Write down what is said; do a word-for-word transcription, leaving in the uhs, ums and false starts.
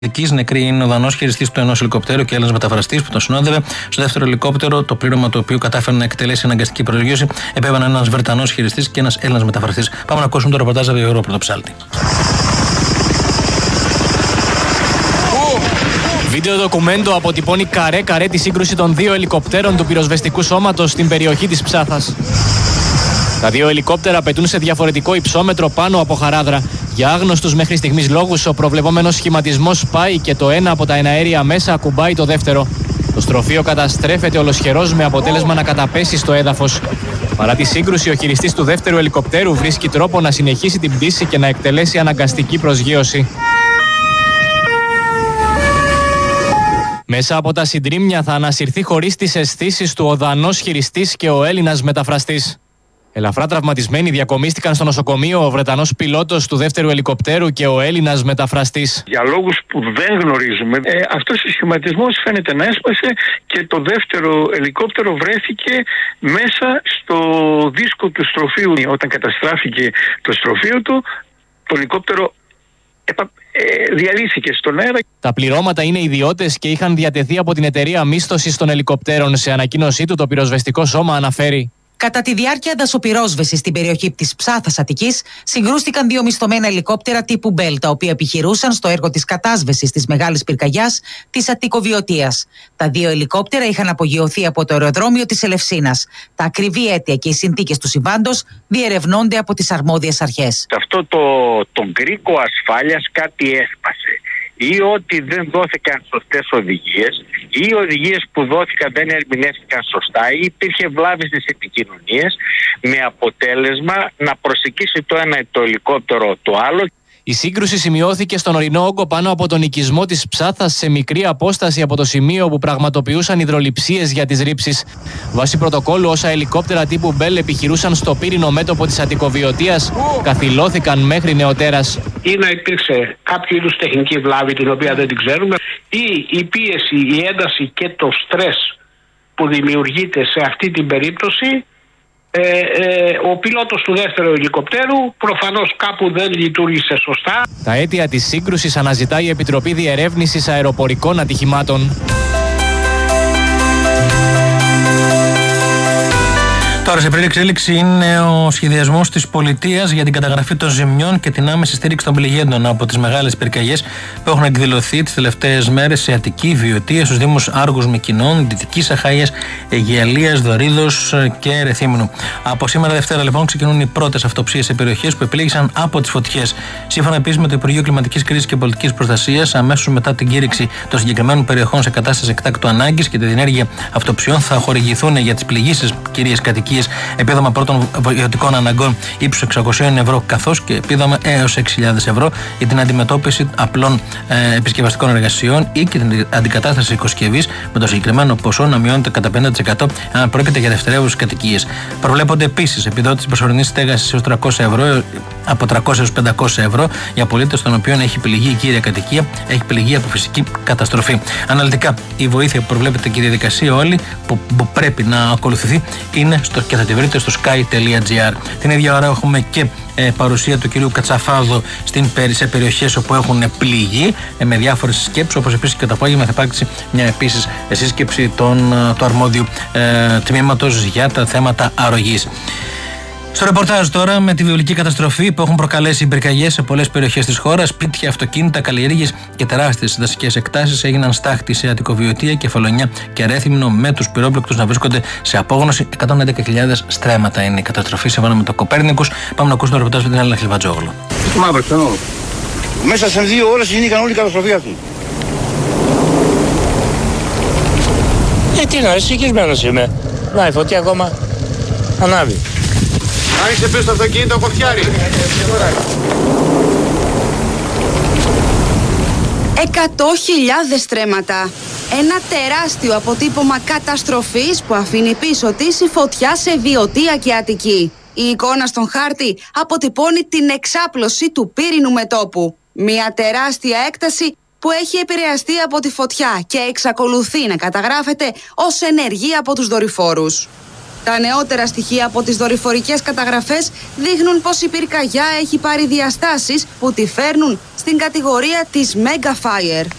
Δικής νεκρή είναι ο Δανός χειριστής του ενός ελικοπτέρου και Έλληνας μεταφραστής που τον συνόδευε. Στο δεύτερο ελικόπτερο, το πλήρωμα το οποίο κατάφερε να εκτελέσει αναγκαστική προσγείωση, επέβαιναν ένας Βρετανός χειριστής και ένας Έλληνας μεταφραστής. Πάμε να ακούσουμε το ρεπορτάζ από τον Πρωτοψάλτη. Βίντεο ντοκουμέντο αποτυπώνει καρέ-καρέ τη σύγκρουση των δύο ελικοπτέρων του πυροσβεστικού σώματος στην περιοχή της Ψάθας. Τα δύο ελικόπτερα πετούν σε διαφορετικό υψόμετρο πάνω από χαράδρα. Για άγνωστους μέχρι στιγμής λόγους, ο προβλεπόμενος σχηματισμός σπάει και το ένα από τα εναέρια μέσα ακουμπάει το δεύτερο. Το στροφείο καταστρέφεται ολοσχερός με αποτέλεσμα να καταπέσει στο έδαφος. Παρά τη σύγκρουση, ο χειριστής του δεύτερου ελικοπτέρου βρίσκει τρόπο να συνεχίσει την πτήση και να εκτελέσει αναγκαστική προσγείωση. Μέσα από τα συντρίμμια θα ανασυρθεί χωρίς τις αισθήσεις του ο Δανός χειριστής και ο Έλληνας μεταφραστής. Ελαφρά τραυματισμένοι διακομίστηκαν στο νοσοκομείο ο Βρετανός πιλότος του δεύτερου ελικοπτέρου και ο Έλληνας μεταφραστής. Για λόγους που δεν γνωρίζουμε, ε, αυτός ο σχηματισμός φαίνεται να έσπασε και το δεύτερο ελικόπτερο βρέθηκε μέσα στο δίσκο του στροφείου. Όταν καταστράφηκε το στροφείο του, το ελικόπτερο επα... ε, διαλύθηκε στον αέρα. Τα πληρώματα είναι ιδιώτες και είχαν διατεθεί από την εταιρεία μίσθωσης των ελικοπτέρων. Σε ανακοίνωσή του, το πυροσβεστικό σώμα αναφέρει: Κατά τη διάρκεια δασοπυρόσβεσης στην περιοχή της Ψάθας Αττικής, συγκρούστηκαν δύο μισθωμένα ελικόπτερα τύπου Bell, τα οποία επιχειρούσαν στο έργο της κατάσβεσης της μεγάλης πυρκαγιάς της Αττικοβιωτίας. Τα δύο ελικόπτερα είχαν απογειωθεί από το αεροδρόμιο της Ελευσίνας. Τα ακριβή αίτια και οι συνθήκες του συμβάντος διερευνώνται από τις αρμόδιες αρχές. Αυτό το, το γκρίκο ασφάλειας κάτι έσπασε. Ή ότι δεν δόθηκαν σωστές οδηγίες, ή οι οδηγίες που δόθηκαν δεν ερμηνεύτηκαν σωστά, ή υπήρχε βλάβη στις επικοινωνίες, με αποτέλεσμα να προσεγγίσει το ένα το ελικόπτερο το άλλο. Η σύγκρουση σημειώθηκε στον ορεινό όγκο πάνω από τον οικισμό της Ψάθας, σε μικρή απόσταση από το σημείο όπου πραγματοποιούσαν υδρολειψίες για τις ρήψεις. Βάσει πρωτοκόλλου, όσα ελικόπτερα τύπου Bell επιχειρούσαν στο πύρινο μέτωπο της Αττικοβιωτίας καθυλώθηκαν μέχρι νεοτέρας. Ή να υπήρξε κάποιο είδους τεχνική βλάβη την οποία δεν την ξέρουμε, ή η πίεση, η ένταση και το στρες που δημιουργείται σε αυτή την περίπτωση. Ε, ε, ο πιλότος του δεύτερου ελικοπτέρου προφανώς κάπου δεν λειτουργήσε σωστά. Τα αίτια της σύγκρουσης αναζητάει η Επιτροπή Διερεύνησης Αεροπορικών Ατυχημάτων. Τώρα, σε πλήρη εξέλιξη είναι ο σχεδιασμός της πολιτείας για την καταγραφή των ζημιών και την άμεση στήριξη των πληγέντων από τις μεγάλες πυρκαγιές που έχουν εκδηλωθεί τις τελευταίες μέρες σε Αττική, Βιωτία, στους δήμους Άργους Μυκηνών, Δυτικής Αχαΐας, Αιγιαλίας, Δωρίδος και Ρεθύμνου. Από σήμερα Δευτέρα, λοιπόν, ξεκινούν οι πρώτες αυτοψίες σε περιοχές που επλήγησαν από τις φωτιές. Σύμφωνα επίσης με το Υπουργείο Κλιματικής Κρίσης και Πολιτικής Προστασίας, αμέσως μετά την κήρυξη των συγκεκριμένων περιοχών σε κατάσταση εκτάκτου ανάγκης και τη διενέργεια αυτοψιών, θα χορηγηθούν για τις πληγήσεις κυρίες κατοικίες επίδομα πρώτων βιωτικών αναγκών ύψους εξακόσια ευρώ, καθώς και επίδομα έως έξι χιλιάδες ευρώ για την αντιμετώπιση απλών ε, επισκευαστικών εργασιών ή και την αντικατάσταση οικοσκευής, με το συγκεκριμένο ποσό να μειώνεται κατά πενήντα τοις εκατό αν πρόκειται για δευτερεύουσες κατοικίες. Προβλέπονται επίσης επιδότηση προσωρινής στέγασης έως τριακόσια ευρώ, από τριακόσια έως πεντακόσια ευρώ για πολίτες των οποίων έχει πληγεί η κύρια κατοικία, έχει πληγεί από φυσική καταστροφή. Αναλυτικά, η βοήθεια που προβλέπεται και η διαδικασία όλη που, που πρέπει να ακολουθηθεί είναι στο, και θα τη βρείτε στο sky τελεία gr. Την ίδια ώρα έχουμε και ε, παρουσία του κυρίου Κατσαφάδο στην, σε περιοχές όπου έχουν πληγεί ε, με διάφορες συσκέψεις, όπως επίσης και το απόγευμα θα υπάρξει μια επίσης σύσκεψη των, του αρμόδιου ε, τμήματος για τα θέματα αρρωγής. Στο ρεπορτάζ τώρα, με τη βιολική καταστροφή που έχουν προκαλέσει οι πυρκαγιές σε πολλές περιοχές της χώρας, σπίτια, αυτοκίνητα, καλλιέργειες και τεράστιες δασικές εκτάσεις έγιναν στάχτη σε Αττικοβιωτία, Κεφαλονιά και Ρέθυμνο, με τους πυρόπληκτους να βρίσκονται σε απόγνωση. εκατόν έντεκα χιλιάδες στρέμματα είναι η καταστροφή σύμφωνα με το Κοπέρνικους. Πάμε να ακούσουμε το ρεπορτάζ με την Έλληνα Χλιβατζόγλου. Μέσα σε δύο ώρες γίνηκαν όλη η καταστροφή αυτή. Γιατί να, εσύ οικισμένος είμαι. Να, η φωτιά ακόμα ανάβει. Άνοιξε πίσω το αυτοκίνητο, φωτιάρι. Εκατό χιλιάδες στρέμματα. Ένα τεράστιο αποτύπωμα καταστροφής που αφήνει πίσω της η φωτιά σε Βιωτία και Αττική. Η εικόνα στον χάρτη αποτυπώνει την εξάπλωση του πύρινου μετώπου. Μια τεράστια έκταση που έχει επηρεαστεί από τη φωτιά και εξακολουθεί να καταγράφεται ως ενεργή από τους δορυφόρους. Τα νεότερα στοιχεία από τις δορυφορικές καταγραφές δείχνουν πως η πυρκαγιά έχει πάρει διαστάσεις που τη φέρνουν στην κατηγορία της Mega Fire.